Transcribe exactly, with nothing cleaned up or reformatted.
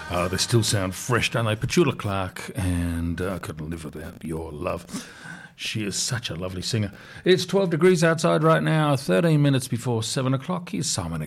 Uh, they still sound fresh, don't they? Petula Clark, and uh, I couldn't live without your love. She is such a lovely singer. It's twelve degrees outside right now, thirteen minutes before seven o'clock. Here's Simon